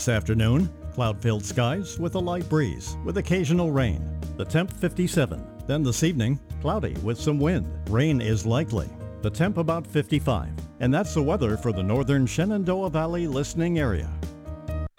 This afternoon, cloud-filled skies with a light breeze with occasional rain. The temp 57. Then this evening, cloudy with some wind. Rain is likely. The temp about 55. And that's the weather for the northern Shenandoah Valley listening area.